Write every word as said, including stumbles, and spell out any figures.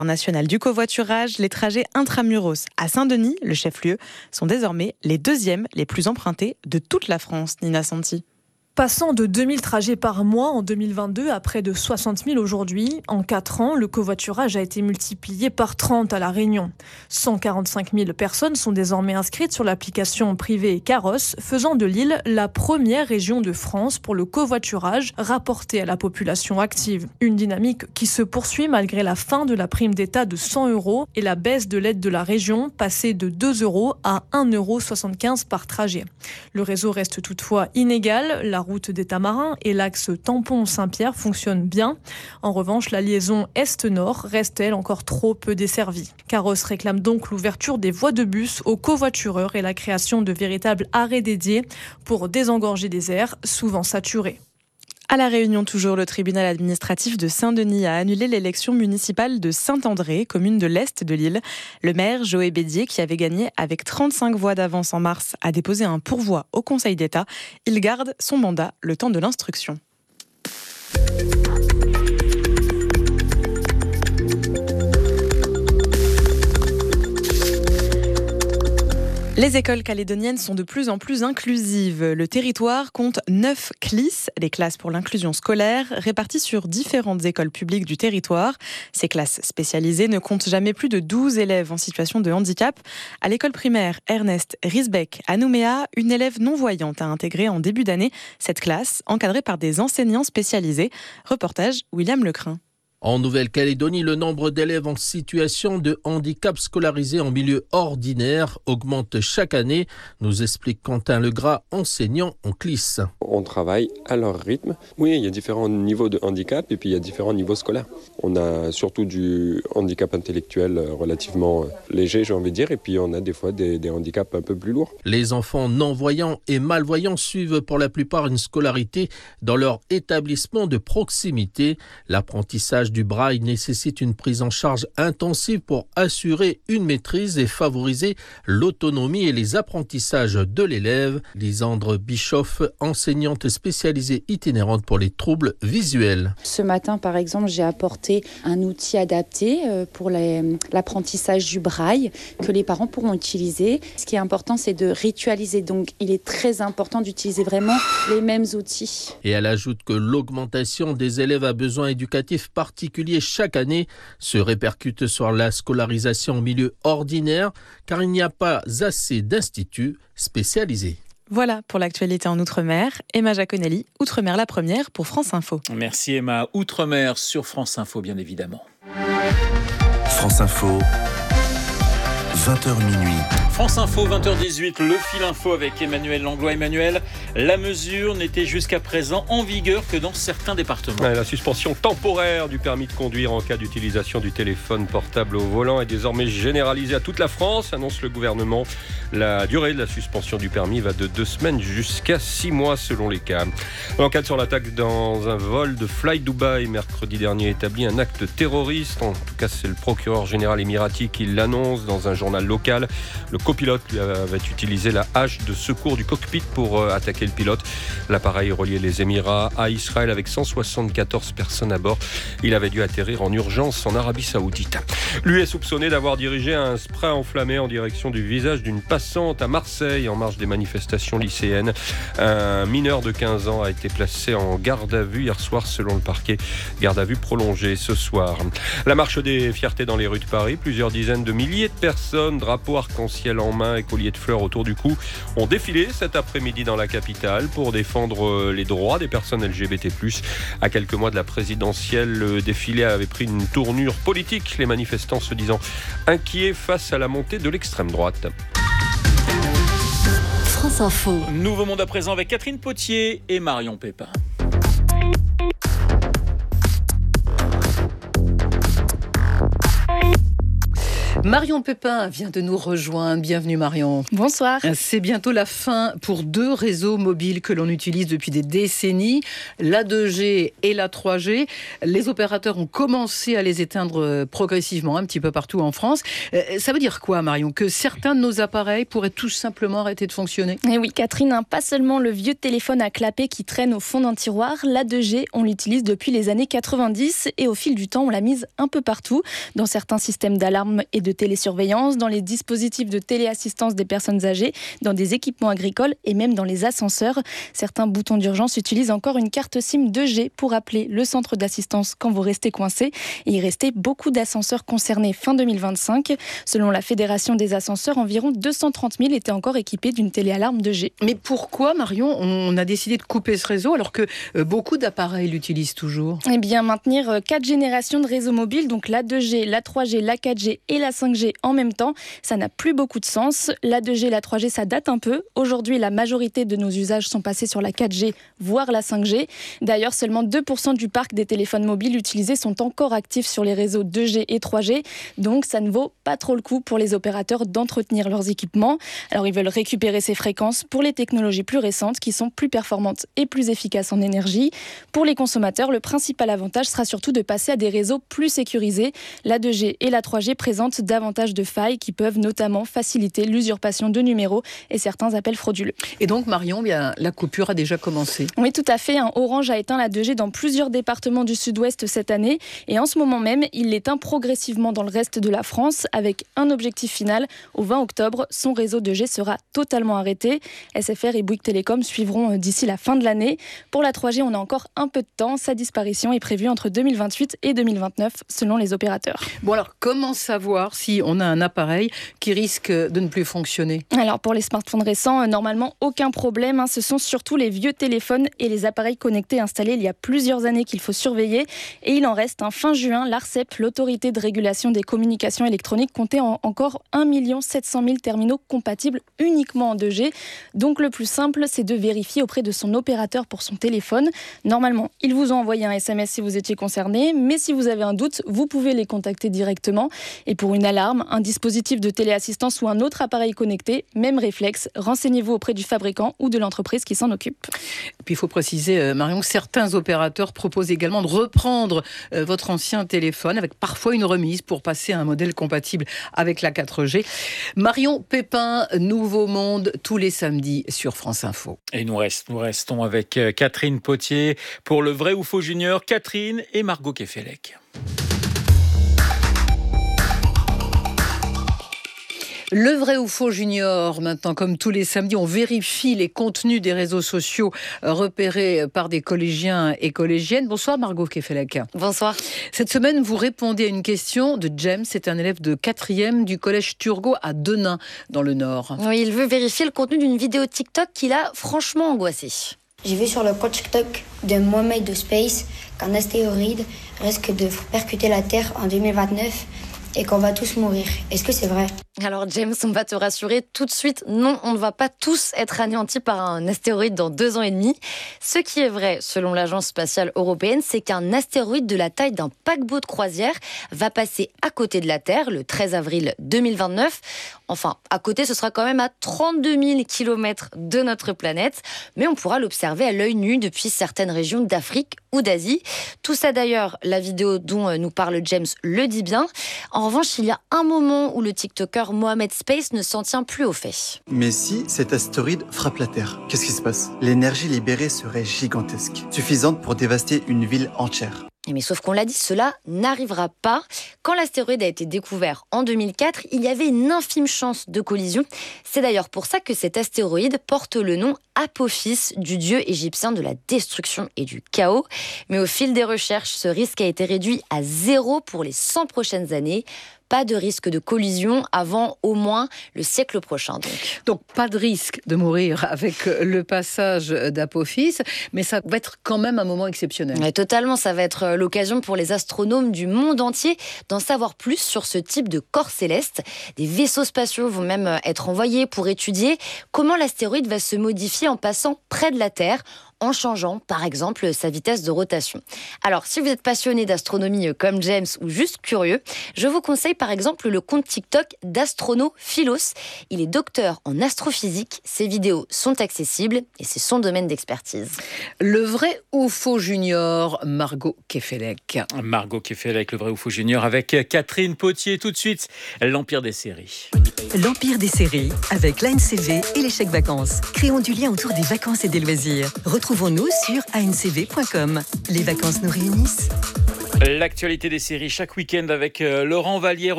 national du covoiturage, les trajets intramuros à Saint-Denis, le chef-lieu, sont désormais les deuxièmes les plus empruntés de toute la France. Nina Santi. Passant de deux mille trajets par mois en deux mille vingt-deux à près de soixante mille aujourd'hui, en quatre ans, le covoiturage a été multiplié par trente à La Réunion. cent quarante-cinq mille personnes sont désormais inscrites sur l'application privée Caros, faisant de l'île la première région de France pour le covoiturage rapporté à la population active. Une dynamique qui se poursuit malgré la fin de la prime d'État de cent euros et la baisse de l'aide de la région, passée de deux euros à un euro soixante-quinze par trajet. Le réseau reste toutefois inégal. La route des Tamarins et l'axe Tampon-Saint-Pierre fonctionnent bien. En revanche, la liaison Est-Nord reste, elle, encore trop peu desservie. Caros réclame donc l'ouverture des voies de bus aux covoitureurs et la création de véritables arrêts dédiés pour désengorger des aires souvent saturés. À La Réunion, toujours, le tribunal administratif de Saint-Denis a annulé l'élection municipale de Saint-André, commune de l'Est de l'île. Le maire, Joé Bédier, qui avait gagné avec trente-cinq voix d'avance en mars, a déposé un pourvoi au Conseil d'État. Il garde son mandat le temps de l'instruction. Les écoles calédoniennes sont de plus en plus inclusives. Le territoire compte neuf C L I S, les classes pour l'inclusion scolaire, réparties sur différentes écoles publiques du territoire. Ces classes spécialisées ne comptent jamais plus de douze élèves en situation de handicap. À l'école primaire Ernest Risbeck à Nouméa, une élève non-voyante a intégré en début d'année cette classe, encadrée par des enseignants spécialisés. Reportage William Lecrin. En Nouvelle-Calédonie, le nombre d'élèves en situation de handicap scolarisés en milieu ordinaire augmente chaque année, nous explique Quentin Legras, enseignant en C L I S. On travaille à leur rythme. Oui, il y a différents niveaux de handicap et puis il y a différents niveaux scolaires. On a surtout du handicap intellectuel relativement léger, j'ai envie de dire, et puis on a des fois des, des handicaps un peu plus lourds. Les enfants non-voyants et malvoyants suivent pour la plupart une scolarité dans leur établissement de proximité. L'apprentissage du braille nécessite une prise en charge intensive pour assurer une maîtrise et favoriser l'autonomie et les apprentissages de l'élève. Lisandre Bischoff, enseignante spécialisée itinérante pour les troubles visuels. Ce matin, par exemple, j'ai apporté un outil adapté pour les, l'apprentissage du braille que les parents pourront utiliser. Ce qui est important, c'est de ritualiser. Donc, il est très important d'utiliser vraiment les mêmes outils. Et elle ajoute que l'augmentation des élèves à besoins éducatifs particuliers chaque année se répercute sur la scolarisation en milieu ordinaire car il n'y a pas assez d'instituts spécialisés. Voilà pour l'actualité en Outre-mer. Emma Jaconelli, Outre-mer la première pour France Info. Merci Emma. Outre-mer sur France Info, bien évidemment. France Info, vingt heures minuit. France Info, vingt heures dix-huit, le fil info avec Emmanuel Langlois. Emmanuel, la mesure n'était jusqu'à présent en vigueur que dans certains départements. Ouais, la suspension temporaire du permis de conduire en cas d'utilisation du téléphone portable au volant est désormais généralisée à toute la France, annonce le gouvernement. La durée de la suspension du permis va de deux semaines jusqu'à six mois selon les cas. L'enquête sur l'attaque dans un vol de Fly Dubai mercredi dernier établit un acte terroriste. En tout cas, c'est le procureur général émirati qui l'annonce dans un journal local. Le copilote lui avait utilisé la hache de secours du cockpit pour attaquer le pilote. L'appareil reliait les Émirats à Israël avec cent soixante-quatorze personnes à bord. Il avait dû atterrir en urgence en Arabie Saoudite. Lui est soupçonné d'avoir dirigé un spray enflammé en direction du visage d'une passante à Marseille en marge des manifestations lycéennes. Un mineur de quinze ans a été placé en garde à vue hier soir selon le parquet. Garde à vue prolongée ce soir. La marche des fiertés dans les rues de Paris. Plusieurs dizaines de milliers de personnes, drapeaux arc-en-ciel en main et colliers de fleurs autour du cou, ont défilé cet après-midi dans la capitale pour défendre les droits des personnes L G B T plus. À quelques mois de la présidentielle, le défilé avait pris une tournure politique, les manifestants se disant inquiets face à la montée de l'extrême droite. France Info. Nouveau monde à présent avec Catherine Potier et Marion Pépin. Marion Pépin vient de nous rejoindre. Bienvenue Marion. Bonsoir. C'est bientôt la fin pour deux réseaux mobiles que l'on utilise depuis des décennies, l'A deux G et l'A trois G. Les opérateurs ont commencé à les éteindre progressivement un petit peu partout en France. Ça veut dire quoi Marion? Que certains de nos appareils pourraient tout simplement arrêter de fonctionner? Eh oui Catherine, hein, pas seulement le vieux téléphone à clapet qui traîne au fond d'un tiroir. L'A deux G, on l'utilise depuis les années quatre-vingt-dix et au fil du temps, on l'a mise un peu partout, dans certains systèmes d'alarme et de télésurveillance, dans les dispositifs de téléassistance des personnes âgées, dans des équipements agricoles et même dans les ascenseurs. Certains boutons d'urgence utilisent encore une carte SIM deux G pour appeler le centre d'assistance quand vous restez coincé. Et il restait beaucoup d'ascenseurs concernés fin deux mille vingt-cinq. Selon la Fédération des ascenseurs, environ deux cent trente mille étaient encore équipés d'une téléalarme deux G. Mais pourquoi, Marion, on a décidé de couper ce réseau alors que beaucoup d'appareils l'utilisent toujours? Eh bien, maintenir quatre générations de réseaux mobiles, donc l'A deux G, l'A trois G, l'A quatre G et la cinq G en même temps, ça n'a plus beaucoup de sens. L'A deux G, l'A trois G, ça date un peu. Aujourd'hui, la majorité de nos usages sont passés sur la quatre G, voire la cinq G. D'ailleurs, seulement deux pour cent du parc des téléphones mobiles utilisés sont encore actifs sur les réseaux deux G et trois G. Donc, ça ne vaut pas trop le coup pour les opérateurs d'entretenir leurs équipements. Alors, ils veulent récupérer ces fréquences pour les technologies plus récentes qui sont plus performantes et plus efficaces en énergie. Pour les consommateurs, le principal avantage sera surtout de passer à des réseaux plus sécurisés. L'A deux G et l'A trois G présentent davantage de failles qui peuvent notamment faciliter l'usurpation de numéros et certains appels frauduleux. Et donc Marion, bien, la coupure a déjà commencé. Oui, tout à fait. Orange a éteint la deux G dans plusieurs départements du sud-ouest cette année et en ce moment même, il l'éteint progressivement dans le reste de la France avec un objectif final. Au vingt octobre, son réseau deux G sera totalement arrêté. S F R et Bouygues Télécom suivront d'ici la fin de l'année. Pour la trois G, on a encore un peu de temps. Sa disparition est prévue entre deux mille vingt-huit et deux mille vingt-neuf selon les opérateurs. Bon alors, comment savoir si on a un appareil qui risque de ne plus fonctionner? Alors pour les smartphones récents, normalement aucun problème. Hein. Ce sont surtout les vieux téléphones et les appareils connectés installés il y a plusieurs années qu'il faut surveiller. Et il en reste. Hein. Fin juin, l'Arcep, l'autorité de régulation des communications électroniques, comptait en encore un million sept cent mille terminaux compatibles uniquement en deux G. Donc le plus simple, c'est de vérifier auprès de son opérateur pour son téléphone. Normalement, ils vous ont envoyé un S M S si vous étiez concerné, mais si vous avez un doute, vous pouvez les contacter directement. Et pour une alarme, un dispositif de téléassistance ou un autre appareil connecté, même réflexe, renseignez-vous auprès du fabricant ou de l'entreprise qui s'en occupe. Et puis il faut préciser, euh, Marion, que certains opérateurs proposent également de reprendre euh, votre ancien téléphone avec parfois une remise pour passer à un modèle compatible avec la quatre G. Marion Pépin, Nouveau Monde, tous les samedis sur France Info. Et nous, reste, nous restons avec Catherine Potier pour le vrai ou faux junior. Catherine et Margot Kefelec. Le vrai ou faux junior, maintenant, comme tous les samedis, on vérifie les contenus des réseaux sociaux repérés par des collégiens et collégiennes. Bonsoir Margot Kefelec. Bonsoir. Cette semaine, vous répondez à une question de James, c'est un élève de quatrième du collège Turgot à Denain, dans le Nord. Oui, il veut vérifier le contenu d'une vidéo TikTok qui l'a franchement angoissé. J'ai vu sur le compte TikTok de Mohamed de Space qu'un astéroïde risque de percuter la Terre en deux mille vingt-neuf et qu'on va tous mourir. Est-ce que c'est vrai ? Alors James, on va te rassurer tout de suite, non, on ne va pas tous être anéantis par un astéroïde dans deux ans et demi. Ce qui est vrai, selon l'Agence spatiale européenne, c'est qu'un astéroïde de la taille d'un paquebot de croisière va passer à côté de la Terre le treize avril deux mille vingt-neuf. Enfin, à côté, ce sera quand même à trente-deux mille kilomètres de notre planète, mais on pourra l'observer à l'œil nu depuis certaines régions d'Afrique ou d'Asie. Tout ça d'ailleurs, la vidéo dont nous parle James le dit bien. En revanche, il y a un moment où le TikToker Mohamed Space ne s'en tient plus au fait. Mais si cet astéroïde frappe la Terre, qu'est-ce qui se passe ? L'énergie libérée serait gigantesque, suffisante pour dévaster une ville entière. Mais sauf qu'on l'a dit, cela n'arrivera pas. Quand l'astéroïde a été découvert en deux mille quatre, il y avait une infime chance de collision. C'est d'ailleurs pour ça que cet astéroïde porte le nom Apophis, du dieu égyptien de la destruction et du chaos. Mais au fil des recherches, ce risque a été réduit à zéro pour les cent prochaines années. Pas de risque de collision avant au moins le siècle prochain. Donc, donc pas de risque de mourir avec le passage d'Apophis, mais ça va être quand même un moment exceptionnel. Ouais, totalement, ça va être l'occasion pour les astronomes du monde entier d'en savoir plus sur ce type de corps céleste. Des vaisseaux spatiaux vont même être envoyés pour étudier comment l'astéroïde va se modifier en passant près de la Terre, en changeant par exemple sa vitesse de rotation. Alors si vous êtes passionné d'astronomie comme James ou juste curieux, je vous conseille par exemple le compte TikTok d'Astronophilos. Il est docteur en astrophysique, ses vidéos sont accessibles et c'est son domaine d'expertise. Le vrai ou faux junior, Margot Kefelec. Margot Kefelec, le vrai ou faux junior avec Catherine Potier. Tout de suite, l'Empire des séries. L'Empire des séries avec l'A N C V et les chèques vacances. Créons du lien autour des vacances et des loisirs. Retrouvons-nous sur a n c v point com. Les vacances nous réunissent. L'actualité des séries chaque week-end avec Laurent Vallière.